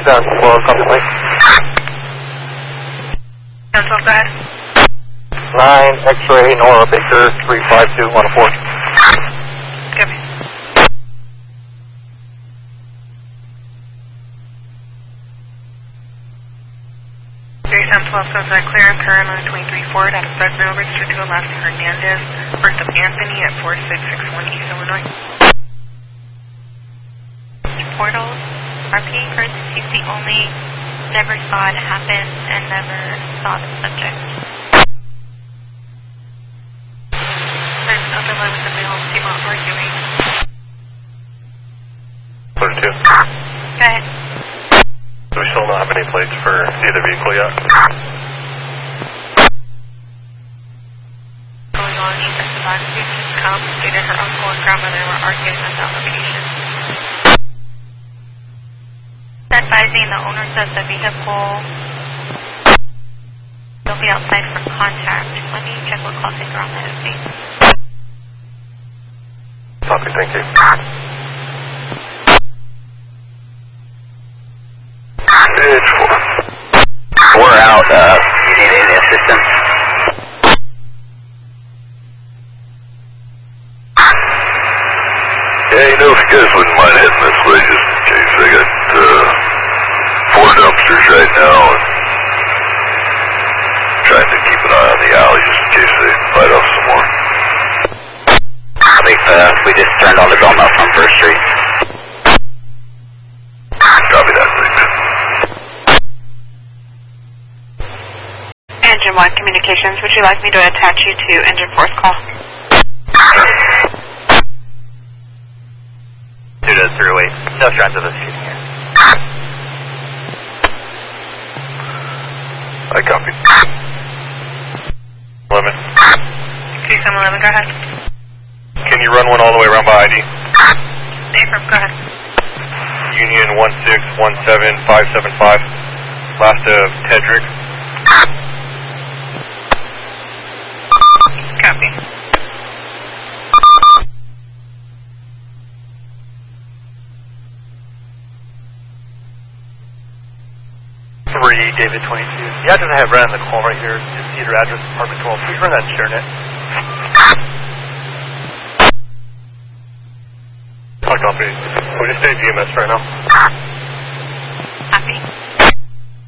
down, well, copy, Mike. 10-12, go ahead. 9, X-ray, Nora Baker, 352-104. Copy. 3712 says that clear and current on 23 Ford out of Fresno, registered to Alaska Hernandez, birth of Anthony at 4661 East Illinois. Portals, RP first, he's the only, never saw it happen and never saw the subject. There's another line with the male female arguing. 32. Go ahead. Do we still not have any plates for either vehicle yet? Going on, he said the last student come, stated her uncle and grandmother were arguing at that location. Advising the owners of the vehicle, they'll be outside for contact. Let me check what call taker on that, okay? Copy, thank you. It's 4. We're out, you need any assistance? Yeah, you know, if you guys wouldn't mind heading this way, just in case. I got 4 dumpsters right now, and trying to keep an eye on the alley just in case they bite off some more. I think we just turned on the bell now from First Street. Copy that, thanks. Engine 1 Communications, would you like me to attach you to Engine 4's call? 2 to 308, no signs of a shooting here. I copy. 11. 3711, go ahead. Can you run one all the way around by ID? Affirm, go ahead. Union 1617575. Last of Tedrick. Copy. David 22. The address I have right on the call right here is Cedar address, apartment 12. Please run that in ShareNet. Copy. We're just doing GMS right now.